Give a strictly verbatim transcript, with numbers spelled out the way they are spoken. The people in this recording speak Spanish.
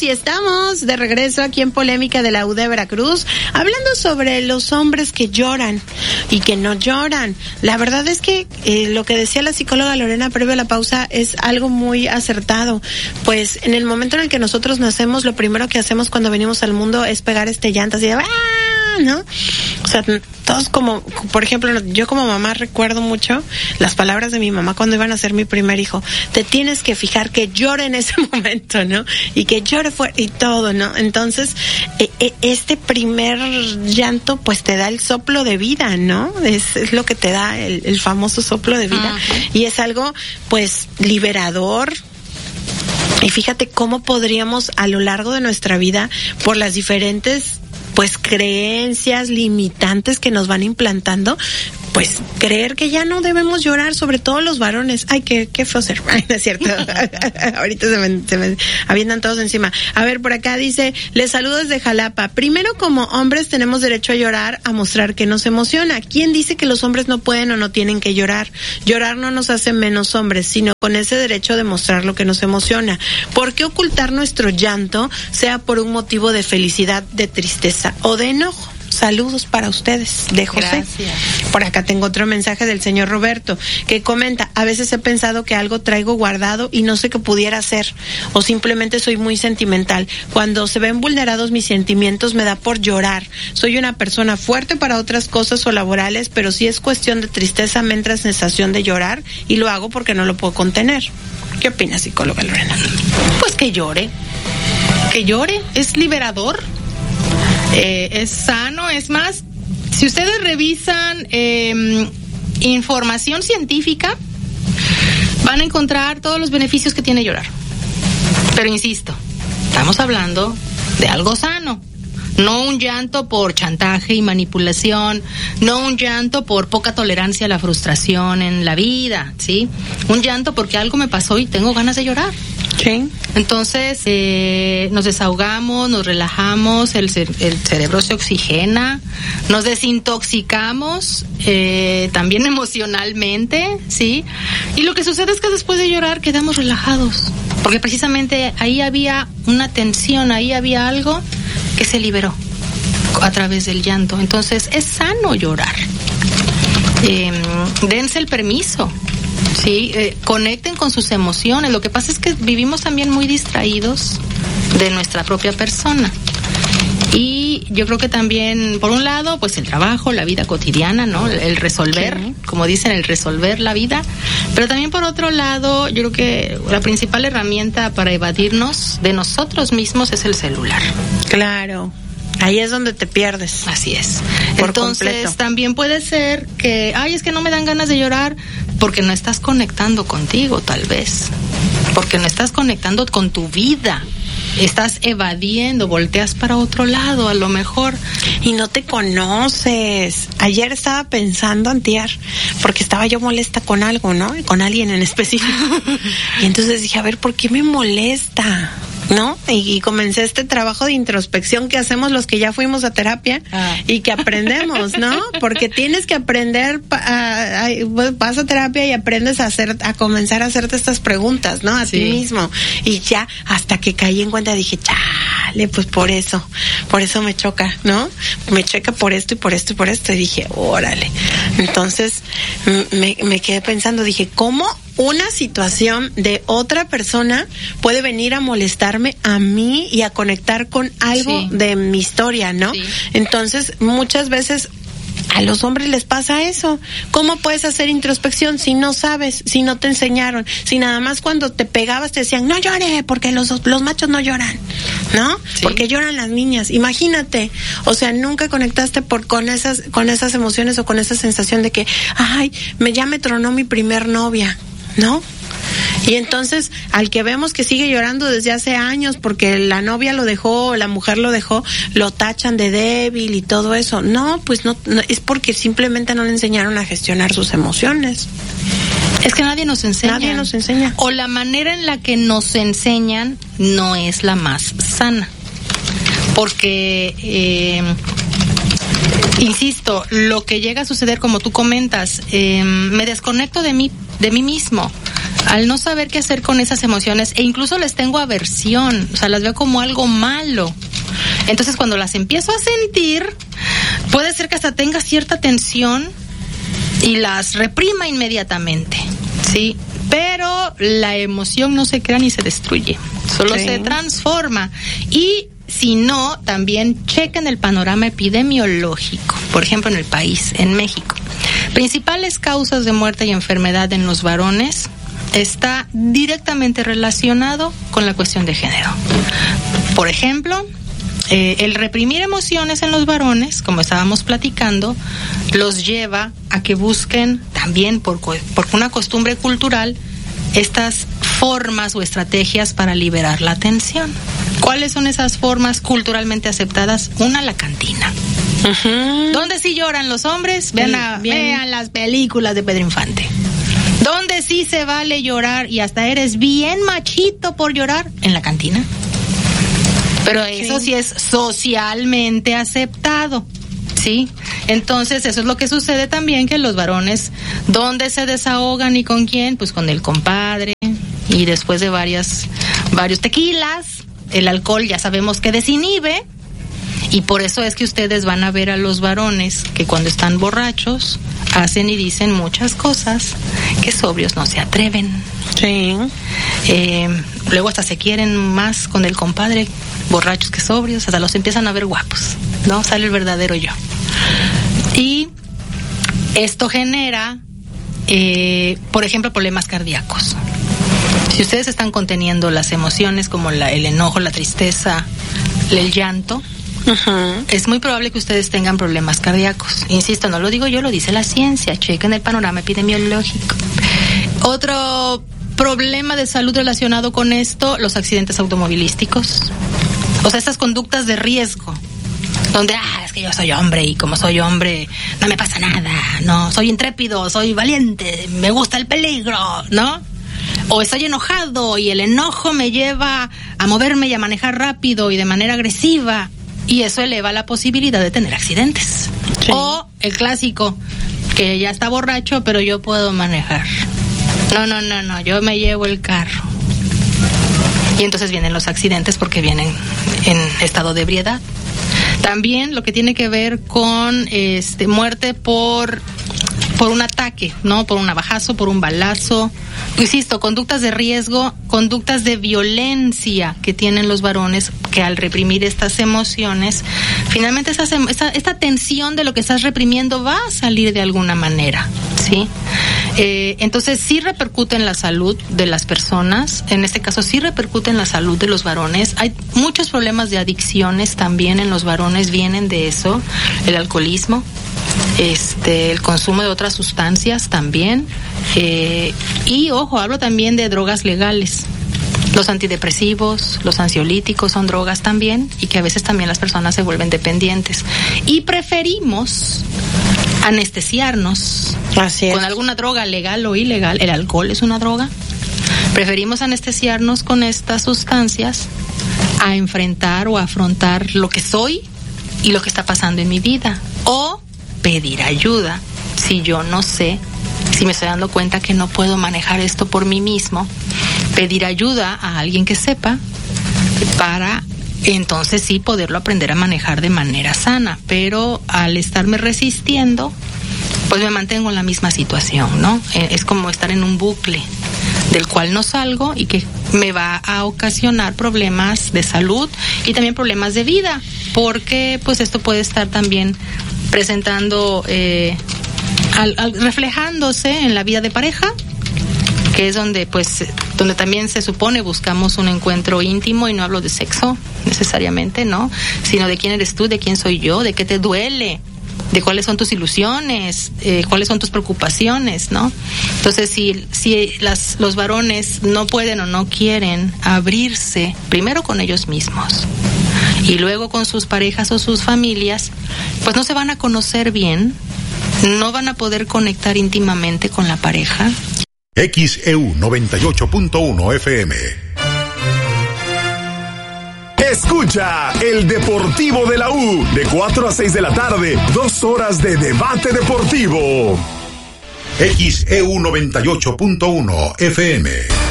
estamos de regreso aquí en Polémica de la U de Veracruz, hablando sobre los hombres que lloran y que no lloran. La verdad es que eh, lo que decía la psicóloga Lorena previo a la pausa es algo muy acertado. Pues en el momento en el que nosotros nacemos, lo primero que hacemos cuando venimos al mundo es pegar este llanto así de ¡ah! ¿No? O sea, todos como, por ejemplo, yo como mamá recuerdo mucho las palabras de mi mamá cuando iban a ser mi primer hijo. Te tienes que fijar que llore en ese momento, ¿no? Y que llore fuerte y todo, ¿no? Entonces, eh, eh, este primer llanto, pues te da el soplo de vida, ¿no? Es, es lo que te da el, el famoso soplo de vida. Uh-huh. Y es algo, pues, liberador. Y fíjate cómo podríamos a lo largo de nuestra vida, por las diferentes pues creencias limitantes que nos van implantando, pues creer que ya no debemos llorar, sobre todo los varones. Ay, qué, qué feo ser. Ay, no es cierto. Ahorita se me, se me avientan todos encima. A ver, por acá dice, les saludo desde Jalapa. Primero, como hombres tenemos derecho a llorar, a mostrar que nos emociona. ¿Quién dice que los hombres no pueden o no tienen que llorar? Llorar no nos hace menos hombres, sino con ese derecho de mostrar lo que nos emociona. ¿Por qué ocultar nuestro llanto, sea por un motivo de felicidad, de tristeza o de enojo? Saludos para ustedes, de José. Gracias. Por acá tengo otro mensaje del señor Roberto, que comenta, a veces he pensado que algo traigo guardado y no sé qué pudiera ser, o simplemente soy muy sentimental. Cuando se ven vulnerados mis sentimientos me da por llorar. Soy una persona fuerte para otras cosas o laborales, pero si es cuestión de tristeza me entra sensación de llorar y lo hago porque no lo puedo contener. ¿Qué opina, psicóloga Lorena? Pues que llore, que llore, es liberador. Eh, es sano, es más, si ustedes revisan eh, información científica, van a encontrar todos los beneficios que tiene llorar. Pero insisto, estamos hablando de algo sano, no un llanto por chantaje y manipulación, no un llanto por poca tolerancia a la frustración en la vida, ¿sí? Un llanto porque algo me pasó y tengo ganas de llorar. Sí. Entonces, eh, nos desahogamos, nos relajamos, el, cer- el cerebro se oxigena, nos desintoxicamos, eh, también emocionalmente, ¿sí? Y lo que sucede es que después de llorar quedamos relajados, porque precisamente ahí había una tensión, ahí había algo que se liberó a través del llanto. Entonces, es sano llorar. Eh, dense el permiso. Sí, eh, conecten con sus emociones. Lo que pasa es que vivimos también muy distraídos de nuestra propia persona. Y yo creo que también, por un lado, pues el trabajo, la vida cotidiana, ¿no? El resolver, sí. Como dicen, el resolver la vida. Pero también por otro lado, yo creo que la principal herramienta para evadirnos de nosotros mismos es el celular. Claro. Ahí es donde te pierdes. Así es. Por Entonces, completo. También puede ser que, ay, es que no me dan ganas de llorar porque no estás conectando contigo, tal vez. Porque no estás conectando con tu vida. Estás evadiendo, volteas para otro lado, a lo mejor. Y no te conoces. Ayer estaba pensando, antier, porque estaba yo molesta con algo, ¿no? Con alguien en específico. Y entonces dije, a ver, ¿por qué me molesta? ¿No? Y, y comencé este trabajo de introspección que hacemos los que ya fuimos a terapia ah. y que aprendemos, ¿no? Porque tienes que aprender, a, a, vas a terapia y aprendes a hacer, a comenzar a hacerte estas preguntas, ¿no? A sí. ti mismo. Y ya, hasta que caí en cuenta dije, chale, pues por eso, por eso me choca, ¿no? Me choca por esto y por esto y por esto. Y dije, órale. Entonces, me, me quedé pensando, dije, ¿cómo una situación de otra persona puede venir a molestarme a mí y a conectar con algo sí. de mi historia, ¿no? Sí. Entonces, muchas veces a los hombres les pasa eso. ¿Cómo puedes hacer introspección si no sabes, si no te enseñaron, si nada más cuando te pegabas te decían, no llore, porque los, los machos no lloran, ¿no? Sí. Porque lloran las niñas. Imagínate, o sea, nunca conectaste por con esas con esas emociones o con esa sensación de que, ay, me ya me tronó mi primer novia, ¿no? Y entonces, al que vemos que sigue llorando desde hace años porque la novia lo dejó o la mujer lo dejó, lo tachan de débil y todo eso. No, pues no, no, es porque simplemente no le enseñaron a gestionar sus emociones. Es que nadie nos enseña. Nadie nos enseña. O la manera en la que nos enseñan no es la más sana. Porque, eh, insisto, lo que llega a suceder, como tú comentas, eh, me desconecto de mí, de mí mismo. al no saber qué hacer con esas emociones, e incluso les tengo aversión, o sea, las veo como algo malo. Entonces, cuando las empiezo a sentir, puede ser que hasta tenga cierta tensión y las reprima inmediatamente, ¿sí? Pero la emoción no se crea ni se destruye, solo sí. se transforma. Y si no, también chequen el panorama epidemiológico, por ejemplo, en el país, en México. Principales causas de muerte y enfermedad en los varones está directamente relacionado con la cuestión de género. Por ejemplo, eh, el reprimir emociones en los varones, como estábamos platicando, los lleva a que busquen también, por, por una costumbre cultural, estas formas o estrategias para liberar la tensión. ¿Cuáles son esas formas culturalmente aceptadas? Una, la cantina. Uh-huh. ¿Dónde sí lloran los hombres? Vean, a, vean las películas de Pedro Infante. ¿Dónde sí se vale llorar y hasta eres bien machito por llorar? En la cantina. Pero eso sí, sí es socialmente aceptado, ¿sí? Entonces, eso es lo que sucede también, que los varones, ¿dónde se desahogan y con quién? Pues con el compadre, y después de varias, varios tequilas, el alcohol ya sabemos que desinhibe, y por eso es que ustedes van a ver a los varones que cuando están borrachos hacen y dicen muchas cosas que sobrios no se atreven. Sí. Eh, luego hasta se quieren más con el compadre, borrachos que sobrios, hasta los empiezan a ver guapos, ¿no? Sale el verdadero yo. Y esto genera, eh, por ejemplo, problemas cardíacos. Si ustedes están conteniendo las emociones como la, el enojo, la tristeza, el llanto, uh-huh. es muy probable que ustedes tengan problemas cardíacos. Insisto, no lo digo yo, lo dice la ciencia. Chequen el panorama epidemiológico. Otro problema de salud relacionado con esto, los accidentes automovilísticos. O sea, estas conductas de riesgo, donde, ah, es que yo soy hombre y como soy hombre no me pasa nada, no, soy intrépido, soy valiente, me gusta el peligro, ¿no? O estoy enojado y el enojo me lleva a moverme y a manejar rápido y de manera agresiva, y eso eleva la posibilidad de tener accidentes. Sí. O el clásico, que ya está borracho pero yo puedo manejar. No, no, no, no, yo me llevo el carro. Y entonces vienen los accidentes porque vienen en estado de ebriedad. También lo que tiene que ver con este muerte por por un ataque, ¿no? Por un navajazo, por un balazo. Insisto, conductas de riesgo, conductas de violencia que tienen los varones, que al reprimir estas emociones, finalmente esa, esta, esta tensión de lo que estás reprimiendo va a salir de alguna manera, ¿sí? Eh, entonces sí repercute en la salud de las personas, en este caso sí repercute en la salud de los varones. Hay muchos problemas de adicciones también en los varones, vienen de eso, el alcoholismo, este, el consumo de otras sustancias también, eh, y ojo, hablo también de drogas legales. Los antidepresivos, los ansiolíticos son drogas también, y que a veces también las personas se vuelven dependientes. Y preferimos anestesiarnos con alguna droga legal o ilegal. El alcohol es una droga. Preferimos anestesiarnos con estas sustancias a enfrentar o afrontar lo que soy y lo que está pasando en mi vida. O pedir ayuda si yo no sé, si me estoy dando cuenta que no puedo manejar esto por mí mismo. Pedir ayuda a alguien que sepa para entonces sí poderlo aprender a manejar de manera sana. Pero al estarme resistiendo, pues me mantengo en la misma situación, ¿no? Es como estar en un bucle del cual no salgo y que me va a ocasionar problemas de salud y también problemas de vida, porque pues esto puede estar también presentando, eh, al, al, reflejándose en la vida de pareja, que es donde pues donde también se supone buscamos un encuentro íntimo, y no hablo de sexo necesariamente, ¿no? Sino de quién eres tú, de quién soy yo, de qué te duele, de cuáles son tus ilusiones, eh, cuáles son tus preocupaciones, ¿no? Entonces, si si las los varones no pueden o no quieren abrirse primero con ellos mismos y luego con sus parejas o sus familias, pues no se van a conocer bien, no van a poder conectar íntimamente con la pareja. X E U noventa y ocho punto uno F M. Escucha el Deportivo de la U de cuatro a seis de la tarde, dos horas de debate deportivo. X E U noventa y ocho punto uno F M.